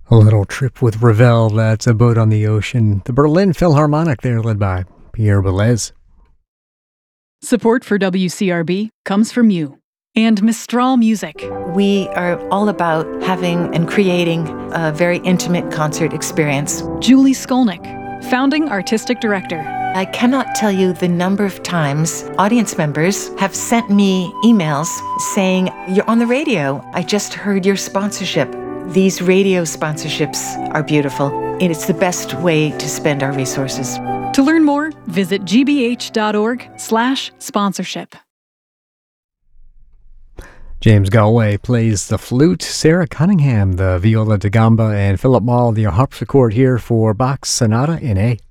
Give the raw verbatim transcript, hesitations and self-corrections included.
A little trip with Ravel, that's A Boat on the Ocean. The Berlin Philharmonic there, led by Pierre Boulez. Support for W C R B comes from you and Mistral Music. We are all about having and creating a very intimate concert experience. Julie Skolnick, founding artistic director. I cannot tell you the number of times audience members have sent me emails saying, "You're on the radio. I just heard your sponsorship." These radio sponsorships are beautiful, and it's the best way to spend our resources. To learn more, visit gbh.org slash sponsorship. James Galway plays the flute, Sarah Cunningham the viola da gamba, and Philip Mall the harpsichord here for Bach's Sonata in A.